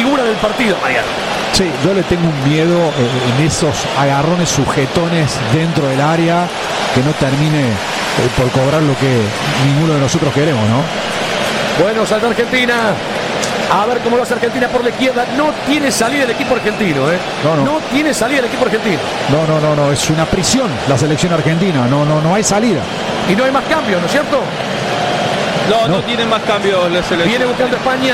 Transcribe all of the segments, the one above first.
figura del partido, Mariano. Sí, yo le tengo un miedo en esos agarrones sujetones dentro del área, que no termine por cobrar lo que ninguno de nosotros queremos, ¿no? Bueno, salta Argentina. A ver cómo lo hace Argentina por la izquierda. No tiene salida el equipo argentino, ¿eh? No tiene salida el equipo argentino. No, es una prisión la selección argentina. No hay salida. Y no hay más cambios, ¿no es cierto? No tienen más cambios la selección. Viene buscando España.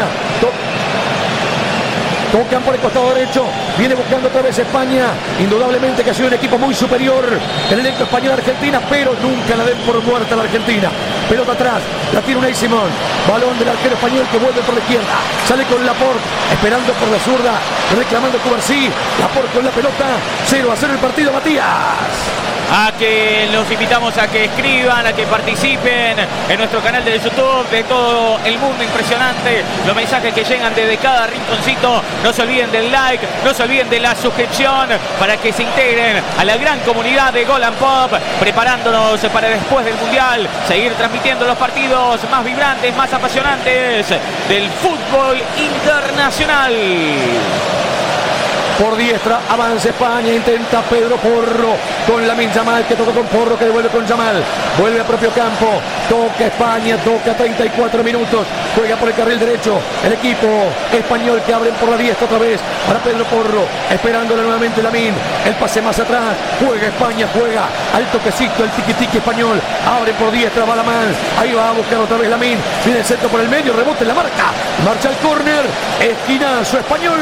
Tocan por el costado derecho. Viene buscando otra vez España. Indudablemente que ha sido un equipo muy superior el elenco español a Argentina, pero nunca la den por muerta a la Argentina. Pelota atrás, la tiene Unai Simón. Balón del arquero español que vuelve por la izquierda. Sale con Laporte, esperando por la zurda, reclamando Cubarsí. Laporte con la pelota. 0-0 el partido, Matías. A que los invitamos a que escriban, a que participen en nuestro canal de YouTube, de todo el mundo. Impresionante los mensajes que llegan desde cada rinconcito. No se olviden del like, no se olviden de la suscripción para que se integren a la gran comunidad de Gol and Pop, preparándonos para después del Mundial seguir transmitiendo los partidos más vibrantes, más apasionantes del fútbol internacional. Por diestra, avanza España, intenta Pedro Porro con Lamine Yamal, que toca con Porro, que devuelve con Yamal, vuelve a propio campo, toca España, toca 34 minutos, juega por el carril derecho, el equipo español que abren por la diestra otra vez para Pedro Porro, esperándole nuevamente Lamine, el pase más atrás, juega España, juega al toquecito, el tiqui-tiqui español, abre por diestra, va la mano, ahí va a buscar otra vez Lamine, viene el centro por el medio, rebote en la marca, marcha el córner, esquinazo español.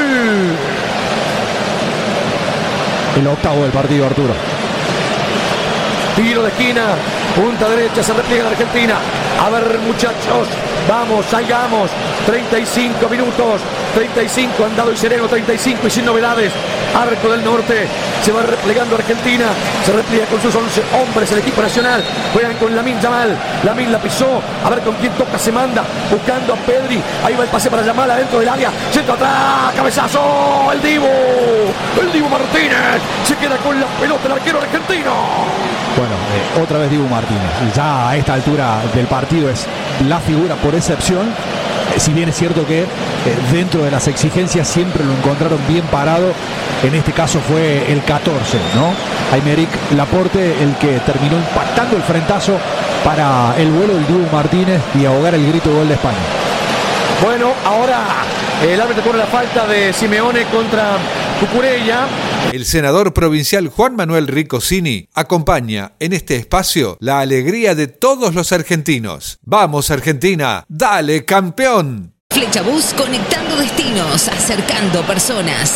El octavo del partido, Arturo. Tiro de esquina, punta derecha, se repliega la Argentina. A ver, muchachos, vamos, salgamos. 35 minutos, 35 andado y sereno, 35 y sin novedades. Arco del Norte, se va replegando Argentina, se repliega con sus 11 hombres el equipo nacional. Juegan con Lamine Yamal, Lamine la pisó, a ver con quién toca, se manda, buscando a Pedri. Ahí va el pase para Yamal adentro del área, centro atrás, cabezazo, el Dibu Martínez, se queda con la pelota el arquero argentino. Bueno, otra vez Dibu Martínez, ya a esta altura del partido es la figura por excepción. Si bien es cierto que dentro de las exigencias siempre lo encontraron bien parado, en este caso fue el 14, ¿no? Aymeric Laporte el que terminó impactando el frentazo para el vuelo del Dibu Martínez y ahogar el grito de gol de España. Bueno, ahora el árbitro pone la falta de Simeone contra Cucurella. El senador provincial Juan Manuel Riccosini acompaña en este espacio la alegría de todos los argentinos. ¡Vamos, Argentina! ¡Dale, campeón! Flechabús conectando destinos, acercando personas.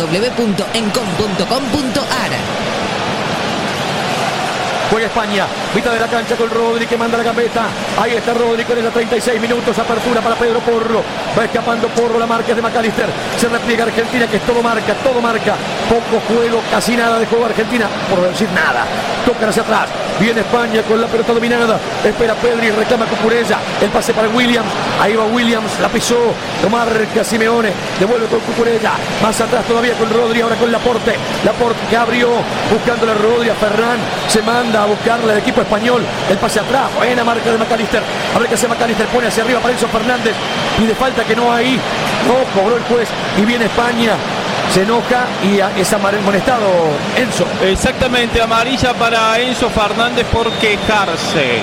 www.encom.com.ar. Juega España, mitad de la cancha con Rodri que manda la gambeta. Ahí está Rodri con esa 36 minutos, apertura para Pedro Porro. Va escapando Porro, la marca es de McAllister. Se repliega Argentina, que es todo marca, todo marca. Poco juego, casi nada de juego Argentina, por no decir nada. Tocan hacia atrás, viene España con la pelota dominada. Espera Pedri, reclama Cucurella. El pase para Williams, ahí va Williams, la pisó, lo marca Simeone. Devuelve con Cucurella, más atrás todavía con Rodri, ahora con Laporte. Laporte que abrió, buscándole a Rodri, a Ferran. Se manda a buscarle al equipo español, el pase atrás, buena marca de McAllister, a ver qué hace McAllister, pone hacia arriba para Enzo Fernández, y de falta que no hay, no cobró el juez, y viene España, se enoja y es amonestado Enzo. Exactamente, amarilla para Enzo Fernández por quejarse.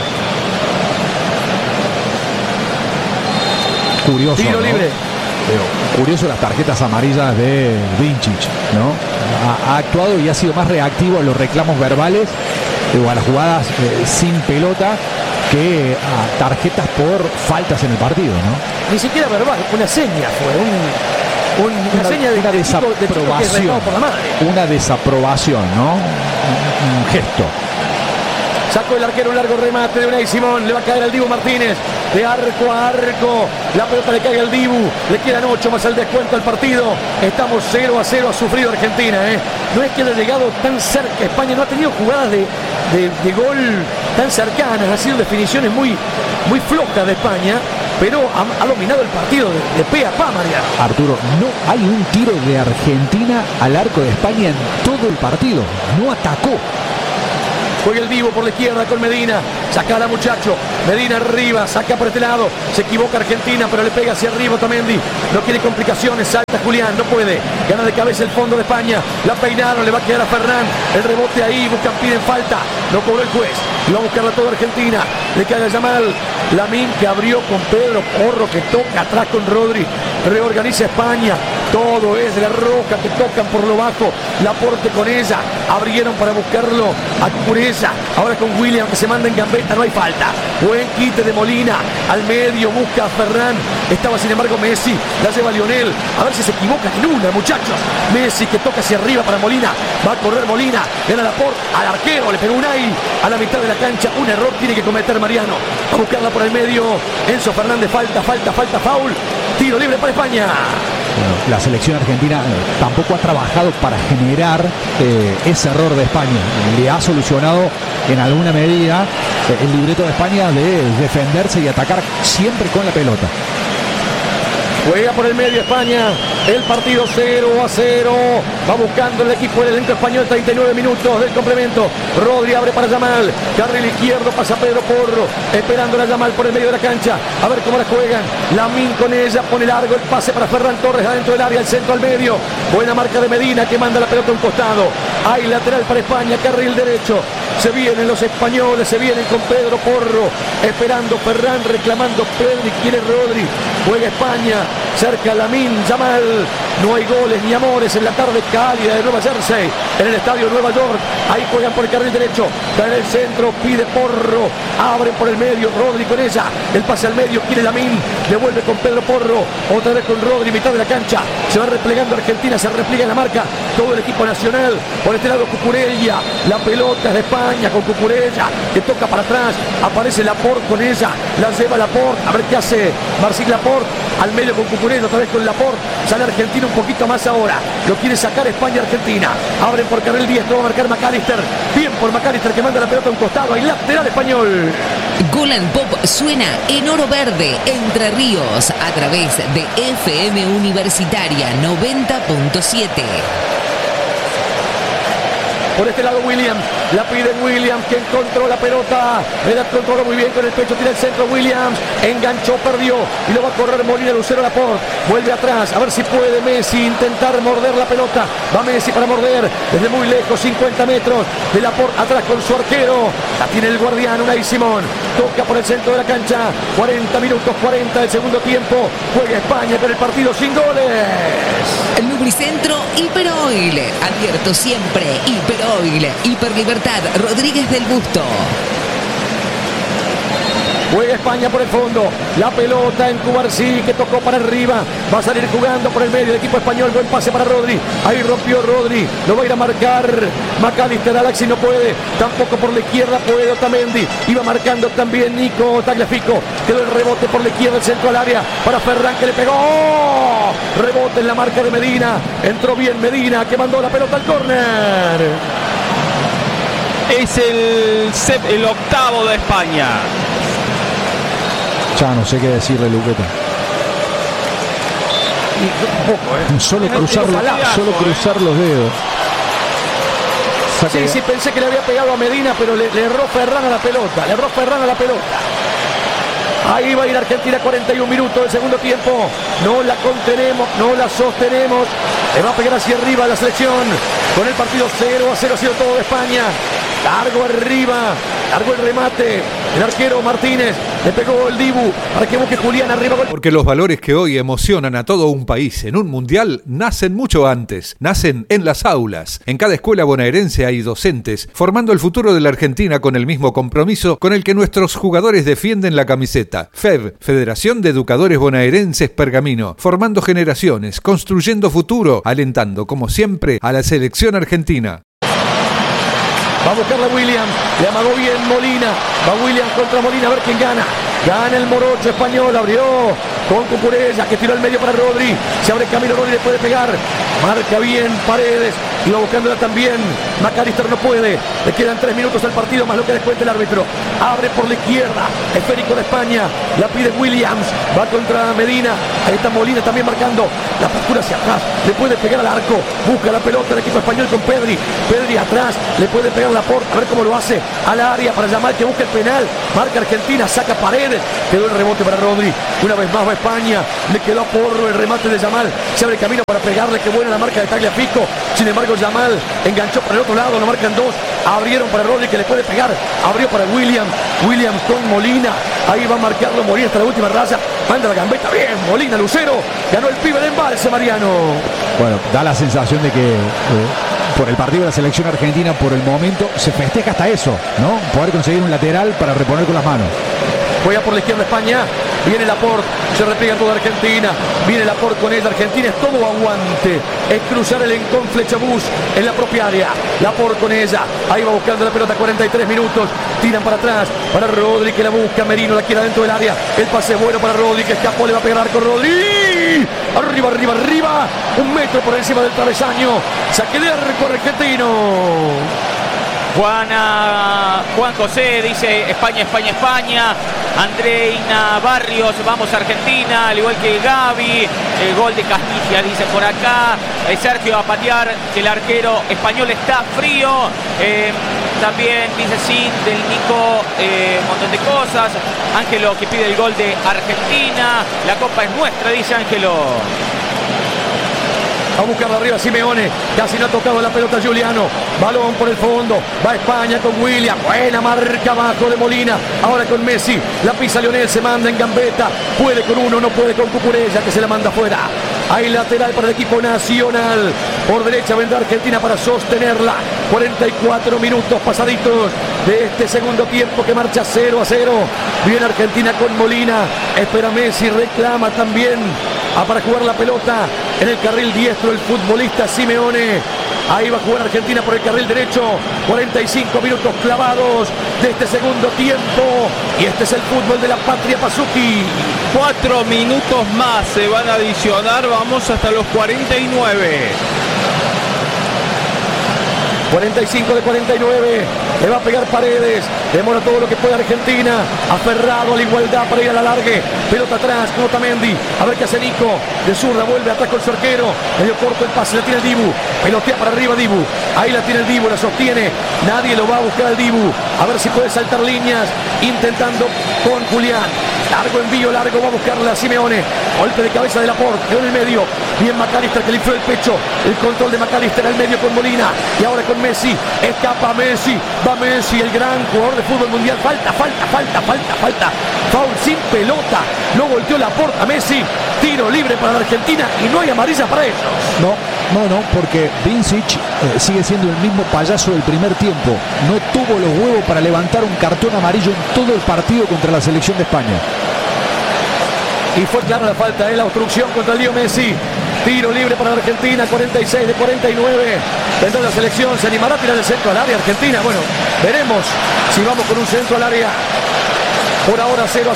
Curioso, tiro ¿no? libre. Curioso las tarjetas amarillas de Vincic, ¿no? Ha actuado y ha sido más reactivo a los reclamos verbales o a las jugadas sin pelota que a tarjetas por faltas en el partido, ¿no? Ni siquiera verbal, una seña fue, una seña de desaprobación, por la madre. Una desaprobación, ¿no? Un gesto. Sacó el arquero un largo remate de Unai Simón, le va a caer al Dibu Martínez, de arco a arco, la pelota le cae al Dibu, le quedan 8 más el descuento al partido, estamos 0-0, ha sufrido Argentina, no es que haya llegado tan cerca, España no ha tenido jugadas de gol tan cercanas, ha sido definiciones muy flojas de España, pero ha dominado el partido de pe a pa, Mariano. Arturo, no hay un tiro de Argentina al arco de España en todo el partido, no atacó. Juega el Dibu por la izquierda con Medina. Saca a muchacho. Medina arriba, saca por este lado. Se equivoca Argentina, pero le pega hacia arriba Otamendi. No quiere complicaciones, salta Julián, no puede. Gana de cabeza el fondo de España. La peinaron, le va a quedar a Ferran. El rebote ahí, buscan, piden falta. No cobró el juez. Lo va a buscarla toda Argentina. Le cae a Yamal. Lamine que abrió con Pedro Porro, que toca atrás con Rodri. Reorganiza España. Todo es de la Roja, que tocan por lo bajo. Laporte con ella. Abrieron para buscarlo a Cucurella. Ahora con William que se manda en gambeta. No hay falta. Buen quite de Molina. Al medio busca a Ferran. Estaba sin embargo Messi. La lleva Lionel. A ver si se equivoca en una, muchachos. Messi que toca hacia arriba para Molina. Va a correr Molina. Gana Laporte al arquero. Le pegó Unai a la mitad de la cancha. Un error tiene que cometer Mariano. A buscarla por el medio. Enzo Fernández. Falta. Foul. Tiro libre para España. Bueno, la selección argentina tampoco ha trabajado para generar ese error de España. Le ha solucionado en alguna medida el libreto de España de defenderse y atacar siempre con la pelota. Juega por el medio España. El partido 0-0. Va buscando el equipo del elenco español. 39 minutos del complemento. Rodri abre para Yamal. Carril izquierdo pasa Pedro Porro. Esperando a Yamal por el medio de la cancha. A ver cómo la juegan. Lamine con ella. Pone largo el pase para Ferran Torres adentro del área. El centro al medio. Buena marca de Medina que manda la pelota a un costado. Hay lateral para España. Carril derecho. Se vienen los españoles. Se vienen con Pedro Porro. Esperando Ferran. Reclamando Pedri. Quiere Rodri. Juega España. Cerca Lamine Yamal. No hay goles ni amores en la tarde cálida de Nueva Jersey, en el estadio Nueva York. Ahí juegan por el carril derecho. Está en el centro, pide Porro. Abren por el medio, Rodri con ella. El pase al medio, quiere Lamine. Devuelve con Pedro Porro. Otra vez con Rodri, mitad de la cancha. Se va replegando Argentina, se repliega en la marca. Todo el equipo nacional. Por este lado Cucurella. La pelota es de España con Cucurella, que toca para atrás. Aparece Laporte con ella. La lleva Laporte. A ver qué hace Marcin Laporte. Al medio con Cucurella, otra vez con Laporte. Sale Argentina un poquito más ahora. Lo quiere sacar España-Argentina. Abren por carril 10, va a marcar McAllister. Bien por McAllister que manda la pelota a un costado. Hay lateral español. Golan Pop suena en Oro Verde, Entre Ríos, a través de FM Universitaria 90.7. Por este lado Williams, la pide Williams, que encontró la pelota, la controló muy bien con el pecho, tira el centro Williams, enganchó, perdió y lo va a correr Molina. Lucero Laporte, vuelve atrás, a ver si puede Messi intentar morder la pelota. Va Messi para morder desde muy lejos, 50 metros de Laporte, atrás con su arquero, la tiene el guardián Unai Simón, toca por el centro de la cancha. 40 minutos 40 del segundo tiempo, juega España con el partido sin goles. El Lubricentro Hiperoil, abierto siempre. Hiperoil, Hiperlibertad, Rodríguez del Busto. Juega España por el fondo. La pelota en Cubarsí, que tocó para arriba. Va a salir jugando por el medio del equipo español. Buen pase para Rodri. Ahí rompió Rodri. Lo va a ir a marcar McAllister. Alexis no puede. Tampoco por la izquierda puede Otamendi. Iba marcando también Nico Tagliafico. Quedó el rebote por la izquierda, el centro al área. Para Ferran, que le pegó. ¡Oh! Rebote en la marca de Medina. Entró bien Medina, que mandó la pelota al córner. Es el octavo de España. Ya no sé qué decirle, Luqueta. Solo cruzar los dedos. Sí, pensé que le había pegado a Medina, pero le erró Ferran a la pelota. Ahí va a ir Argentina, 41 minutos del segundo tiempo. No la contenemos, no la sostenemos. Le va a pegar hacia arriba la selección. Con el partido 0-0 ha sido todo de España. Largo arriba, largo el remate. El arquero Martínez le pegó el Dibu para que busque Julián arriba. Porque los valores que hoy emocionan a todo un país en un mundial nacen mucho antes. Nacen en las aulas. En cada escuela bonaerense hay docentes formando el futuro de la Argentina con el mismo compromiso con el que nuestros jugadores defienden la camiseta. FEB, Federación de Educadores Bonaerenses Pergamino, formando generaciones, construyendo futuro, alentando como siempre a la selección argentina. Va a buscarla Williams, le amagó bien Molina. Va Williams contra Molina, a ver quién gana. Gana el morocho español, abrió con Cucurella, que tiró al medio para Rodri. Se abre camino, Rodri le puede pegar. Marca bien Paredes, iba buscándola también. McAllister no puede. Le quedan 3 minutos al partido, más lo que descuenta el árbitro. Abre por la izquierda, esférico de España. La pide Williams, va contra Medina. Ahí está Molina también marcando. La postura hacia atrás, le puede pegar al arco. Busca la pelota el equipo español con Pedri. Pedri atrás, le puede pegar Laporte. A ver cómo lo hace. Al área para Yamal, que busca el penal. Marca Argentina, saca Paredes. Quedó el rebote para Rodri. Una vez más va España. Le quedó a Porro el remate de Yamal. Se abre camino para pegarle. Qué buena la marca de Tagliafico. Sin embargo, Yamal enganchó para el otro lado. Lo marcan 2. Abrieron para Rodri, que le puede pegar. Abrió para Williams. Williams con Molina. Ahí va a marcarlo Molina hasta la última raya. Manda la gambeta. Bien, Molina, Lucero. Ganó el pibe de embalse, Mariano. Bueno, da la sensación de que por el partido de la selección argentina, por el momento, se festeja hasta eso, ¿no? Poder conseguir un lateral para reponer con las manos. Juega por la izquierda España. Viene Laporte, se repliega toda Argentina. Viene Laporte con ella. Argentina es todo aguante. Es cruzar el Encon Flechabús en la propia área. Laporte con ella. Ahí va buscando la pelota. 43 minutos. Tiran para atrás. Para Rodri, que la busca. Merino la quiere dentro del área. El pase es bueno para Rodri, que escapó. Le va a pegar con Rodri. Arriba, arriba, arriba. 1 metro por encima del travesaño. Saque de arco argentino. Juan José dice España, España, España. Andreina Barrios, vamos Argentina, al igual que Gaby. El gol de Castilla, dice por acá. Sergio a patear, que el arquero español está frío. También dice sí, del Nico, un montón de cosas. Ángelo, que pide el gol de Argentina. La copa es nuestra, dice Ángelo. A buscarla arriba Simeone. Casi no ha tocado la pelota Giuliano. Balón por el fondo. Va España con William. Buena marca abajo de Molina. Ahora con Messi. La pisa Lionel. Se manda en gambeta. Puede con uno. No puede con Cucurella, que se la manda afuera. Hay lateral para el equipo nacional. Por derecha vendrá Argentina para sostenerla. 44 minutos pasaditos de este segundo tiempo, que marcha 0-0. Viene Argentina con Molina. Espera Messi. Reclama también para jugar la pelota en el carril diestro el futbolista Simeone. Ahí va a jugar Argentina por el carril derecho. 45 minutos clavados de este segundo tiempo. Y este es el fútbol de la patria, Pasuki. 4 minutos más se van a adicionar. Vamos hasta los 49. 45 de 49. Le va a pegar Paredes. Demora todo lo que puede Argentina. Aferrado a la igualdad para ir a la largue. Pelota atrás con Otamendi. A ver qué hace Nico. De zurda vuelve atrás con su arquero. Medio corto el pase. La tiene el Dibu. Pelotea para arriba Dibu. Ahí la tiene el Dibu. La sostiene. Nadie lo va a buscar al Dibu. A ver si puede saltar líneas. Intentando con Julián. Largo envío, largo. Va a buscarla a Simeone. Golpe de cabeza de Laporte. Quedó en el medio. Bien McAllister, que le infló el pecho. El control de McAllister al medio con Molina. Y ahora con Messi. Escapa Messi. Va Messi, el gran jugador de fútbol mundial. Falta. Foul sin pelota. No volteó Laporte a Messi. Tiro libre para la Argentina y no hay amarilla para ellos. No, porque Vincic sigue siendo el mismo payaso del primer tiempo. No tuvo los huevos para levantar un cartón amarillo en todo el partido contra la selección de España. Y fue clara la falta, la obstrucción contra Leo Messi. Tiro libre para la Argentina, 46 de 49. Dentro de la selección, ¿se animará a tirar el centro al área Argentina? Bueno, veremos si vamos con un centro al área. Por ahora 0-0.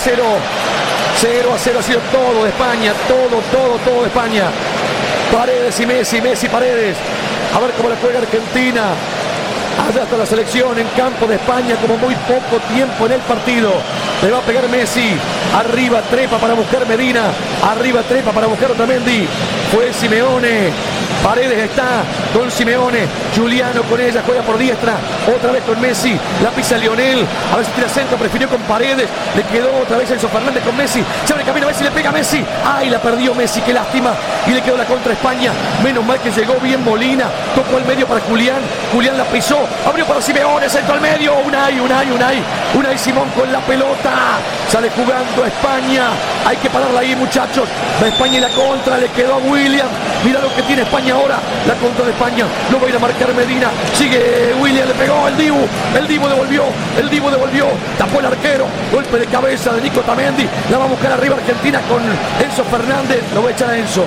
0-0 ha sido todo de España. Todo de España. Paredes y Messi, Paredes. A ver cómo le juega Argentina. Allá está la selección en campo de España, como muy poco tiempo en el partido. Le va a pegar Messi. Arriba trepa para buscar Medina. Arriba trepa para buscar Otamendi. Fue Simeone. Paredes está con Simeone. Giuliano con ella, juega por diestra. Otra vez con Messi. La pisa Lionel. A ver si tira centro. Prefirió con Paredes. Le quedó otra vez Enzo Fernández con Messi. Se abre camino Messi. Le pega a Messi. ¡Ay! La perdió Messi. Qué lástima. Y le quedó la contra España. Menos mal que llegó bien Molina. Tocó al medio para Julián. Julián la pisó. Abrió para Simeone. Centro al medio. Unai Simón con la pelota. Sale jugando España. Hay que pararla ahí, muchachos. Va España y la contra. Le quedó a William. Mira lo que tiene España ahora. La contra de España. Lo va a ir a marcar Medina. Sigue William. Le pegó el Dibu. El Dibu devolvió. Tapó el arquero. Golpe de cabeza de Nico Otamendi. La va a buscar arriba Argentina con Enzo Fernández. Lo va a echar a Enzo.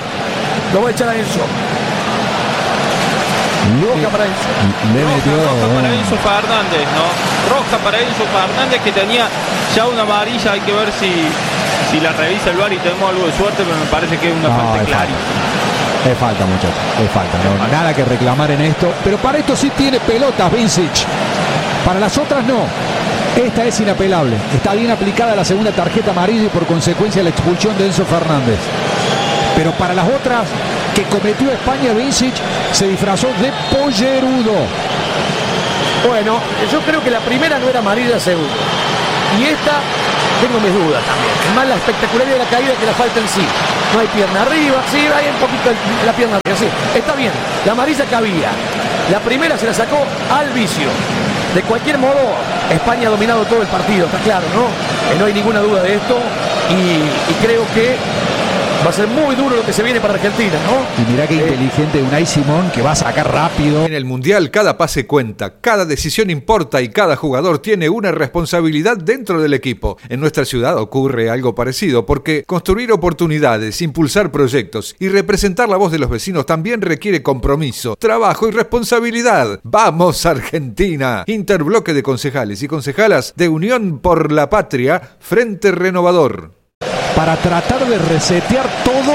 Roja para Enzo Fernández, ¿no? roja para Enzo Fernández, que tenía ya una amarilla. Hay que ver si la revisa el VAR y tenemos algo de suerte, pero me parece que es una falta clarísima. Es falta, muchachos, es falta, no, nada que reclamar en esto, pero para esto sí tiene pelotas Vincic, para las otras no. Esta es inapelable, está bien aplicada la segunda tarjeta amarilla y por consecuencia la expulsión de Enzo Fernández, pero para las otras que cometió España, Vincic se disfrazó de pollerudo. Bueno, yo creo que la primera no era amarilla, seguro, y esta tengo mis dudas también. Es más la espectacularidad de la caída que la falta en sí. No hay pierna arriba, sí, hay un poquito la pierna arriba, sí. Está bien, la amarilla cabía. La primera se la sacó al vicio. De cualquier modo, España ha dominado todo el partido, está claro, ¿no? No hay ninguna duda de esto y creo que va a ser muy duro lo que se viene para Argentina, ¿no? Y mirá qué inteligente Unai Simón, que va a sacar rápido. En el Mundial cada pase cuenta, cada decisión importa y cada jugador tiene una responsabilidad dentro del equipo. En nuestra ciudad ocurre algo parecido, porque construir oportunidades, impulsar proyectos y representar la voz de los vecinos también requiere compromiso, trabajo y responsabilidad. ¡Vamos, Argentina! Interbloque de concejales y concejalas de Unión por la Patria, Frente Renovador. Para tratar de resetear todo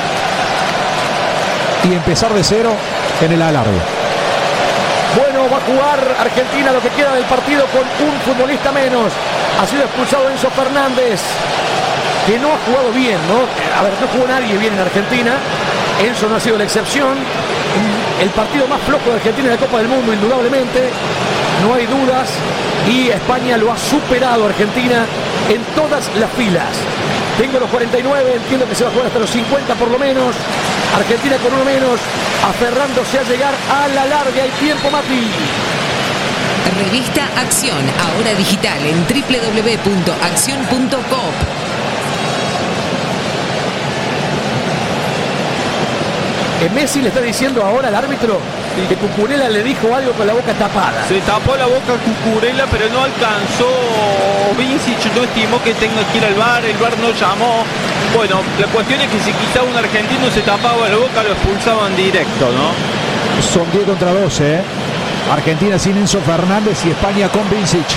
y empezar de cero en el alargue. Bueno, va a jugar Argentina lo que queda del partido con un futbolista menos. Ha sido expulsado Enzo Fernández, que no ha jugado bien, ¿no? A ver, no jugó nadie bien en Argentina. Enzo no ha sido la excepción. El partido más flojo de Argentina en la Copa del Mundo, indudablemente. No hay dudas. Y España lo ha superado a Argentina en todas las filas. Tengo los 49, entiendo que se va a jugar hasta los 50 por lo menos. Argentina con uno menos, aferrándose a llegar a la larga. Hay tiempo, Mati. Revista Acción, ahora digital en www.accion.coop. Messi le está diciendo ahora al árbitro que Cucurella le dijo algo con la boca tapada. Se tapó la boca Cucurella, pero no alcanzó. Vincic no estimó que tenga que ir al VAR, el VAR no llamó. Bueno, la cuestión es que si quizá un argentino se tapaba la boca, lo expulsaban directo, ¿no? Son 10 contra 12, ¿eh? Argentina sin Enzo Fernández y España con Vincic.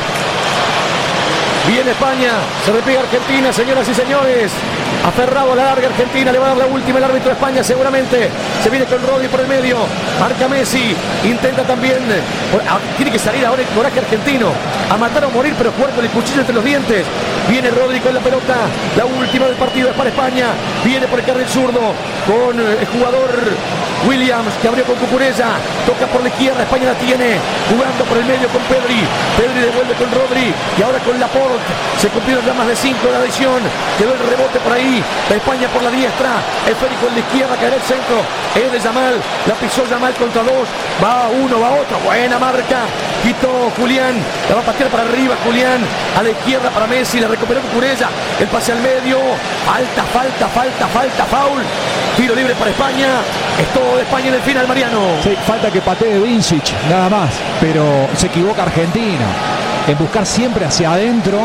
Viene España, se repega Argentina, señoras y señores. Aferrado a la larga Argentina, le va a dar la última el árbitro de España seguramente. Se viene con Rodri por el medio, marca Messi, intenta también, tiene que salir ahora el coraje argentino, a matar o morir, pero jugar con el cuchillo entre los dientes. Viene Rodri con la pelota, la última del partido es para España. Viene por el carril zurdo con el jugador Williams, que abrió con Cucurella, toca por la izquierda, España la tiene, jugando por el medio con Pedri. Pedri devuelve con Rodri y ahora con Laporte. Se cumplieron ya más de 5 de adición, quedó el rebote por ahí, España por la diestra, esférico en la izquierda, caerá el centro, es de Yamal, la pisó Yamal contra dos, va uno, va otro, buena marca, quitó Julián, la va a patear para arriba Julián, a la izquierda para Messi, la recuperó Cucurella, el pase al medio, falta, foul, tiro libre para España, es todo de España en el final, Mariano. Sí, falta que patee Vincic, nada más, pero se equivoca Argentina en buscar siempre hacia adentro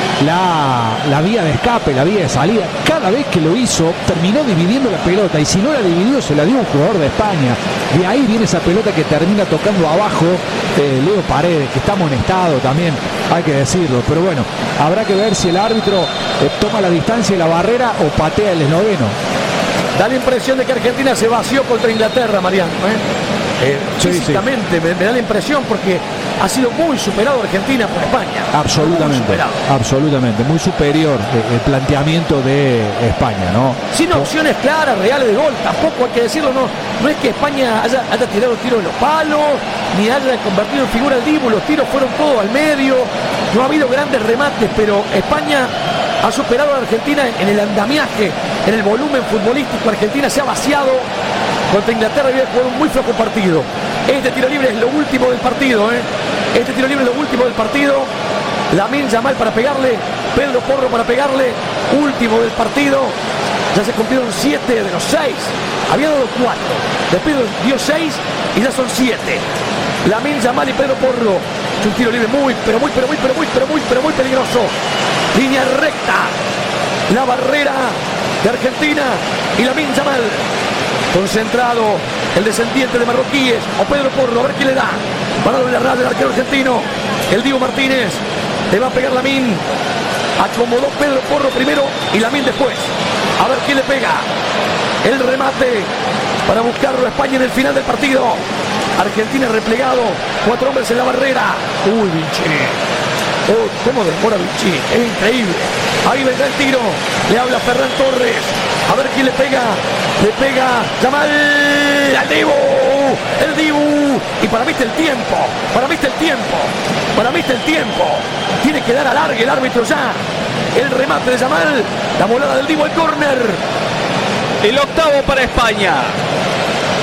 la vía de escape, la vía de salida. Cada vez que lo hizo, terminó dividiendo la pelota, y si no la dividió, se la dio un jugador de España. De ahí viene esa pelota que termina tocando abajo Leo Paredes, que está amonestado también, hay que decirlo. Pero bueno, habrá que ver si el árbitro toma la distancia y la barrera o patea el esloveno. Da la impresión de que Argentina se vació contra Inglaterra, Mariano, físicamente. Me da la impresión, porque ha sido muy superado Argentina por España. Absolutamente, muy superior el planteamiento de España, ¿no? Sin opciones claras, reales de gol, tampoco hay que decirlo, no es que España haya tirado tiros en los palos, ni haya convertido en figura el Dibu, los tiros fueron todos al medio, no ha habido grandes remates, pero España ha superado a Argentina en el andamiaje, en el volumen futbolístico. Argentina se ha vaciado contra Inglaterra y había jugado un muy flojo partido. Este tiro libre es lo último del partido, Este tiro libre es lo último del partido. Lamine Yamal para pegarle, Pedro Porro para pegarle, último del partido. Ya se cumplieron 7 de los 6. Había dado 4. Después dio 6 y ya son 7. Lamine Yamal y Pedro Porro. Es un tiro libre muy peligroso. Línea recta. La barrera de Argentina y Lamine Yamal. Concentrado el descendiente de marroquíes, o Pedro Porro, a ver quién le da. Para darle la raya del arquero argentino, el Dibu Martínez. Le va a pegar Lamine. Acomodó Pedro Porro primero y Lamine después. A ver quién le pega. El remate para buscarlo a España en el final del partido. Argentina replegado, 4 hombres en la barrera. Uy, Vichy. Oh, cómo demora Vichy, es increíble. Ahí vendrá el tiro, le habla Ferran Torres. A ver quién le pega. Le pega Yamal al Dibu. El Dibu. Y para mí está el tiempo. Para mí está el tiempo. Para mí está el tiempo. Tiene que dar alargue el árbitro ya. El remate de Yamal. La volada del Dibu al córner. El octavo para España.